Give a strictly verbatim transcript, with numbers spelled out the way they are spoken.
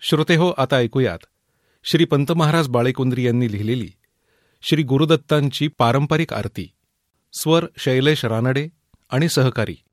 श्रोतेहो, आता ऐकूयात श्री पंत महाराज बाळेकुंद्री यांनी लिहिलेली श्री गुरुदत्तांची पारंपरिक आरती. स्वर शैलेश रानडे आणि सहकारी.